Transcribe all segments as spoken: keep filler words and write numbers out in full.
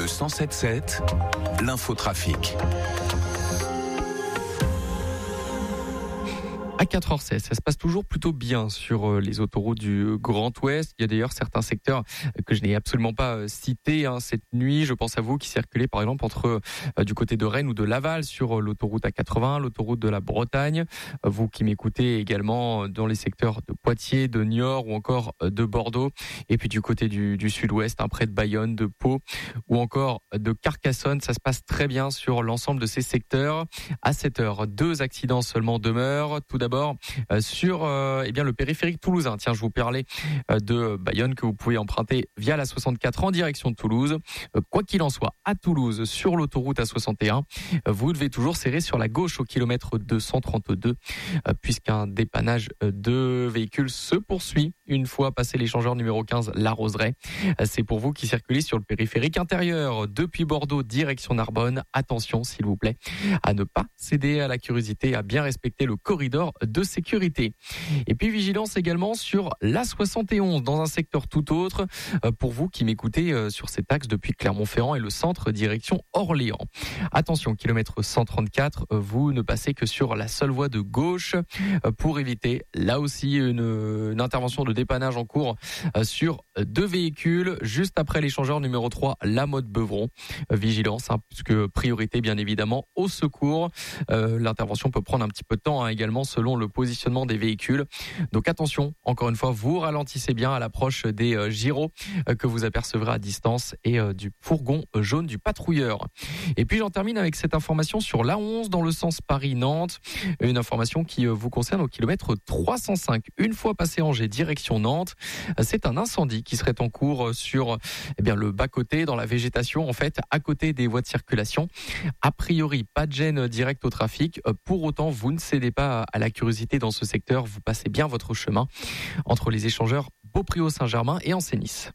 Le cent sept sept, l'infotrafic. À quatre heures seize, ça se passe toujours plutôt bien sur les autoroutes du Grand Ouest. Il y a d'ailleurs certains secteurs que je n'ai absolument pas cités hein, cette nuit. Je pense à vous qui circulez par exemple entre euh, du côté de Rennes ou de Laval sur l'autoroute A quatre-vingts, l'autoroute de la Bretagne. Vous qui m'écoutez également dans les secteurs de Poitiers, de Niort ou encore de Bordeaux. Et puis du côté du, du sud-ouest, hein, près de Bayonne, de Pau ou encore de Carcassonne. Ça se passe très bien sur l'ensemble de ces secteurs. À sept heures, deux accidents seulement demeurent. Tout d'abord, euh, sur euh, eh bien le périphérique toulousain. Tiens, je vous parlais euh, de Bayonne que vous pouvez emprunter via la soixante-quatre en direction de Toulouse. Euh, quoi qu'il en soit, à Toulouse, sur l'autoroute A soixante et un, euh, vous devez toujours serrer sur la gauche au kilomètre deux cent trente-deux, euh, puisqu'un dépannage de véhicules se poursuit une fois passé l'échangeur numéro quinze, La Roseraie. Euh, c'est pour vous qui circulez sur le périphérique intérieur depuis Bordeaux, direction Narbonne. Attention, s'il vous plaît, à ne pas céder à la curiosité, à bien respecter le corridor de sécurité. Et puis vigilance également sur l'A soixante et onze dans un secteur tout autre pour vous qui m'écoutez sur cet axe depuis Clermont-Ferrand et le centre direction Orléans. Attention, kilomètre cent trente-quatre, vous ne passez que sur la seule voie de gauche pour éviter là aussi une, une intervention de dépannage en cours sur deux véhicules juste après l'échangeur numéro trois, La Motte-Beuvron. Vigilance, hein, puisque priorité bien évidemment au secours. Euh, l'intervention peut prendre un petit peu de temps hein, également selon le positionnement des véhicules. Donc attention, encore une fois, vous ralentissez bien à l'approche des euh, gyros euh, que vous apercevrez à distance et euh, du fourgon jaune du patrouilleur. Et puis j'en termine avec cette information sur l'A onze dans le sens Paris-Nantes. Une information qui euh, vous concerne au kilomètre trois cent cinq. Une fois passé Angers, direction Nantes, euh, c'est un incendie qui serait en cours sur eh bien, le bas-côté, dans la végétation, en fait, à côté des voies de circulation. A priori, pas de gêne directe au trafic. Euh, pour autant, vous ne cédez pas à la curiosité dans ce secteur, vous passez bien votre chemin entre les échangeurs Beaupréau-Saint-Germain et Ancenis.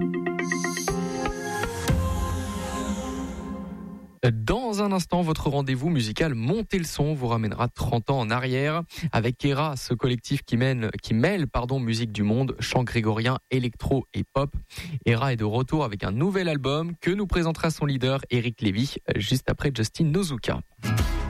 Dans un instant, votre rendez-vous musical Montez le son vous ramènera trente ans en arrière avec Era, ce collectif qui, mène, qui mêle pardon, musique du monde, chant grégorien, électro et pop. Era est de retour avec un nouvel album que nous présentera son leader Eric Lévy juste après Justin Nozuka.